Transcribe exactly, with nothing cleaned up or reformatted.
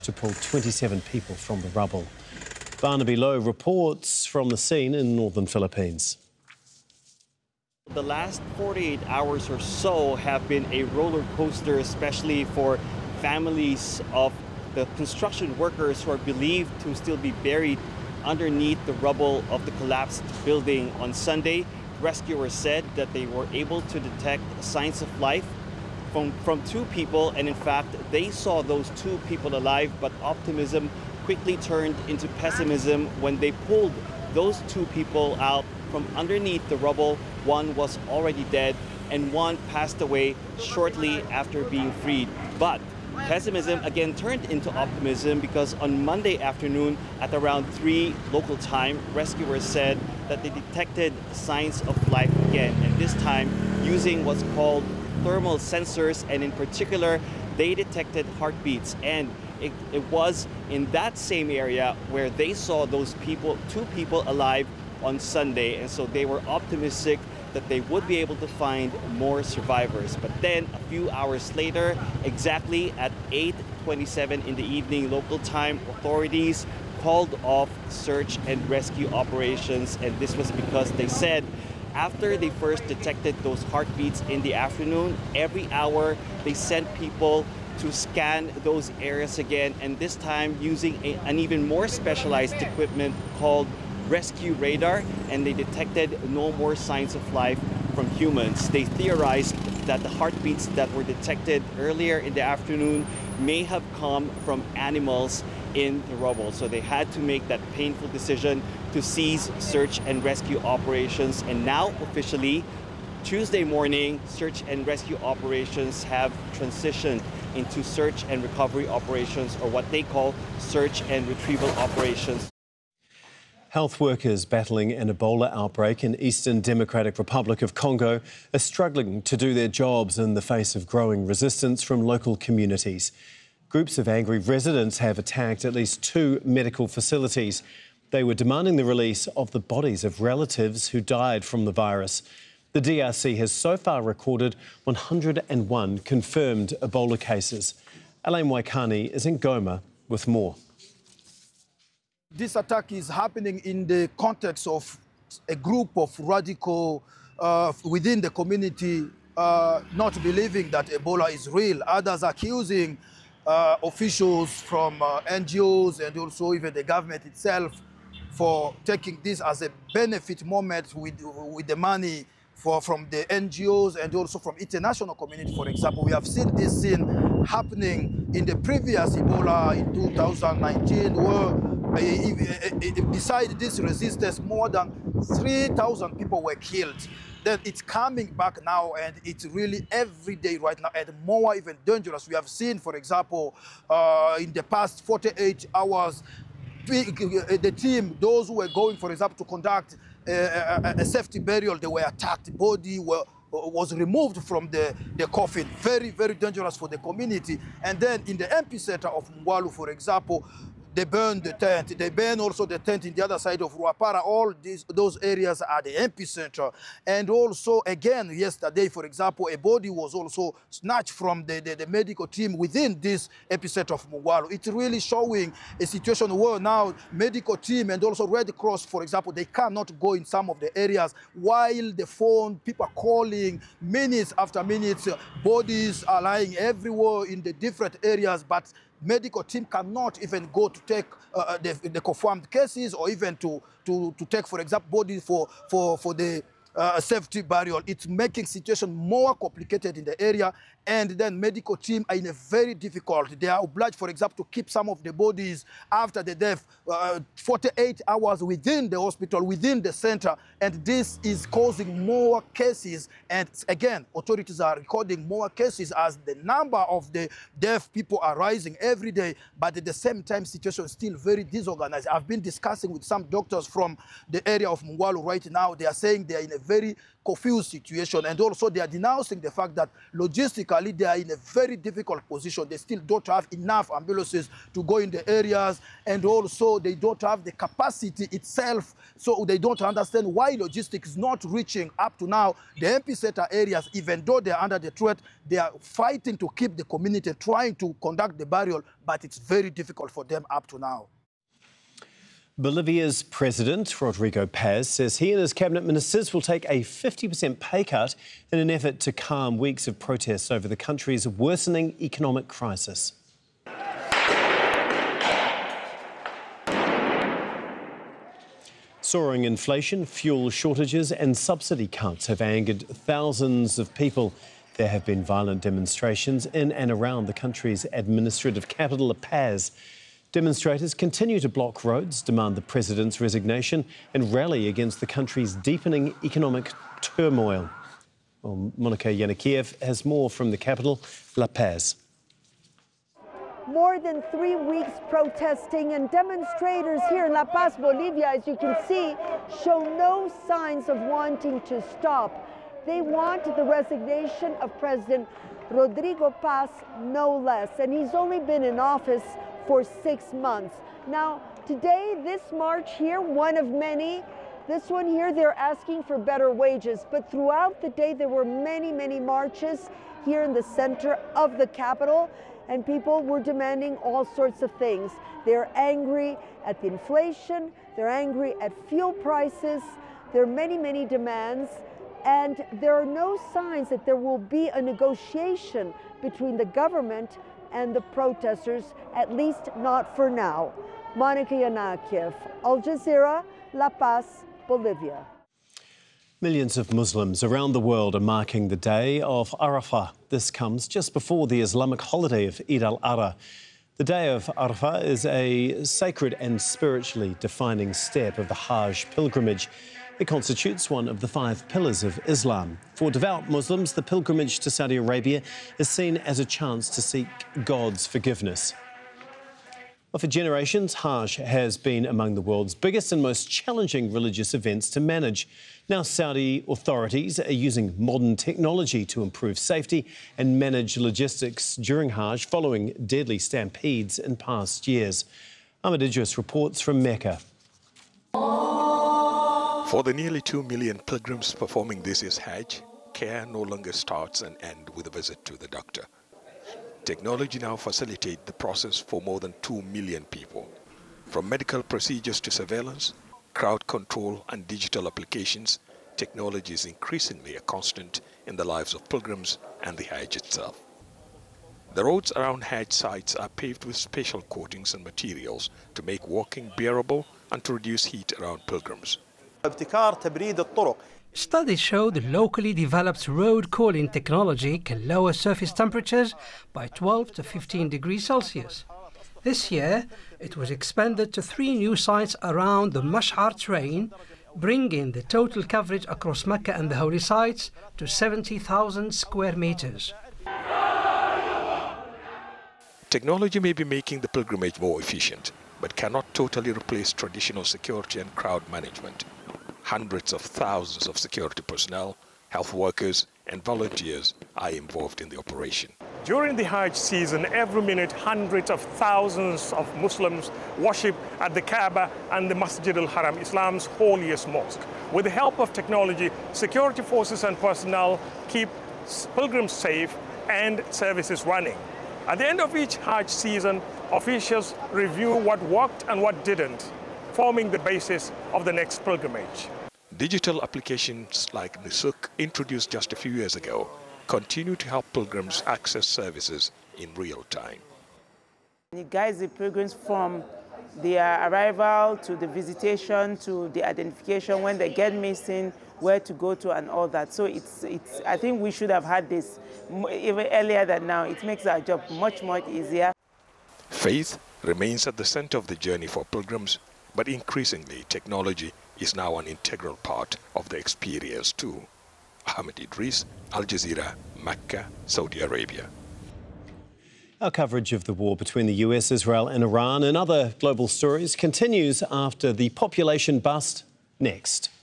To pull twenty-seven people from the rubble. Barnaby Lowe reports from the scene in northern Philippines. The last forty-eight hours or so have been a roller coaster, especially for families of the construction workers who are believed to still be buried underneath the rubble of the collapsed building on Sunday. Rescuers said that they were able to detect signs of life from, from two people, and in fact, they saw those two people alive, but optimism quickly turned into pessimism when they pulled those two people out from underneath the rubble. One was already dead, and one passed away shortly after being freed. But pessimism again turned into optimism because on Monday afternoon at around three local time, rescuers said that they detected signs of life again, and this time using what's called thermal sensors, and in particular, they detected heartbeats. And it, it was in that same area where they saw those people, two people alive on Sunday, and so they were optimistic that they would be able to find more survivors. But then a few hours later, exactly at eight twenty-seven in the evening local time, authorities called off search and rescue operations, and this was because they said after they first detected those heartbeats in the afternoon, every hour they sent people to scan those areas again, and this time using a, an even more specialized equipment called rescue radar, and they detected no more signs of life from humans. They theorized that the heartbeats that were detected earlier in the afternoon may have come from animals in the rubble. So they had to make that painful decision to cease search and rescue operations. And now officially, Tuesday morning, search and rescue operations have transitioned into search and recovery operations, or what they call search and retrieval operations. Health workers battling an Ebola outbreak in Eastern Democratic Republic of Congo are struggling to do their jobs in the face of growing resistance from local communities. Groups of angry residents have attacked at least two medical facilities. They were demanding the release of the bodies of relatives who died from the virus. The D R C has so far recorded one hundred and one confirmed Ebola cases. Elaine Waikani is in Goma with more. This attack is happening in the context of a group of radical uh, within the community uh, not believing that Ebola is real. Others accusing uh, officials from uh, N G Os and also even the government itself for taking this as a benefit moment with, with the money for, from the N G Os and also from international community. For example, we have seen this scene happening in the previous Ebola in two thousand nineteen, where beside this resistance, more than three thousand people were killed. Then it's coming back now, and it's really every day right now, and more even dangerous. We have seen, for example, uh, in the past forty-eight hours, the team, those who were going, for example, to conduct a, a, a safety burial, they were attacked. The body were, was removed from the, the coffin. Very, very dangerous for the community. And then in the epicenter of Mungwalu, for example, they burned the tent. They burned also the tent in the other side of Ruapara. All these, those areas are the epicenter. And also, again, yesterday, for example, a body was also snatched from the, the, the medical team within this epicenter of Mungwalu. It's really showing a situation where now medical team and also Red Cross, for example, they cannot go in some of the areas, while the phone, people are calling minutes after minutes. Bodies are lying everywhere in the different areas, but medical team cannot even go to take uh, the, the confirmed cases, or even to, to, to take, for example, bodies for, for, for the uh, safety burial. It's making situation more complicated in the area, and then medical team are in a very difficult. They are obliged, for example, to keep some of the bodies after the death uh, forty-eight hours within the hospital, within the center, and this is causing more cases. And again, authorities are recording more cases as the number of the deaf people are rising every day, but at the same time, situation is still very disorganized. I've been discussing with some doctors from the area of Mungwalu right now. They are saying they are in a very confused situation. And also they are denouncing the fact that logistically they are in a very difficult position. They still don't have enough ambulances to go in the areas, and also they don't have the capacity itself, so they don't understand why logistics is not reaching up to now the epicenter areas. Even though they are under the threat, they are fighting to keep the community, trying to conduct the burial, but it's very difficult for them up to now. Bolivia's President, Rodrigo Paz, says he and his cabinet ministers will take a fifty percent pay cut in an effort to calm weeks of protests over the country's worsening economic crisis. Soaring inflation, fuel shortages and subsidy cuts have angered thousands of people. There have been violent demonstrations in and around the country's administrative capital, La Paz. Demonstrators continue to block roads, demand the president's resignation and rally against the country's deepening economic turmoil. Well, Monica Yanikiev has more from the capital, La Paz. More than three weeks protesting, and demonstrators here in La Paz, Bolivia, as you can see, show no signs of wanting to stop. They want the resignation of President Rodrigo Paz, no less, and he's only been in office for six months. Now, today, this march here, one of many, this one here, they're asking for better wages. But throughout the day, there were many, many marches here in the center of the capital, and people were demanding all sorts of things. They're angry at the inflation, they're angry at fuel prices, there are many, many demands, and there are no signs that there will be a negotiation between the government and the protesters, at least not for now. Monica Yanikiev, Al Jazeera, La Paz, Bolivia. Millions of Muslims around the world are marking the day of Arafah. This comes just before the Islamic holiday of Eid al-Adha. The day of Arafah is a sacred and spiritually defining step of the Hajj pilgrimage. It constitutes one of the five pillars of Islam. For devout Muslims, the pilgrimage to Saudi Arabia is seen as a chance to seek God's forgiveness. Well, for generations, Hajj has been among the world's biggest and most challenging religious events to manage. Now, Saudi authorities are using modern technology to improve safety and manage logistics during Hajj following deadly stampedes in past years. Ahmed Idris reports from Mecca. For the nearly two million pilgrims performing this year's Hajj, care no longer starts and ends with a visit to the doctor. Technology now facilitates the process for more than two million people. From medical procedures to surveillance, crowd control and digital applications, technology is increasingly a constant in the lives of pilgrims and the Hajj itself. The roads around Hajj sites are paved with special coatings and materials to make walking bearable and to reduce heat around pilgrims. Studies show the locally developed road cooling technology can lower surface temperatures by twelve to fifteen degrees Celsius. This year, it was expanded to three new sites around the Mash'ar terrain, bringing the total coverage across Mecca and the holy sites to seventy thousand square meters. Technology may be making the pilgrimage more efficient, but cannot totally replace traditional security and crowd management. Hundreds of thousands of security personnel, health workers and volunteers are involved in the operation. During the Hajj season, every minute hundreds of thousands of Muslims worship at the Kaaba and the Masjid al-Haram, Islam's holiest mosque. With the help of technology, security forces and personnel keep pilgrims safe and services running. At the end of each Hajj season, officials review what worked and what didn't, forming the basis of the next pilgrimage. Digital applications like Nusuk, introduced just a few years ago, continue to help pilgrims access services in real time. It guides the pilgrims from their arrival to the visitation to the identification when they get missing, where to go to and all that. So it's, it's, I think we should have had this even earlier than now. It makes our job much, much easier. Faith remains at the center of the journey for pilgrims, but increasingly technology is now an integral part of the experience too. Ahmed Idris, Al Jazeera, Mecca, Saudi Arabia. Our coverage of the war between the U S, Israel and Iran and other global stories continues after the population bust. Next.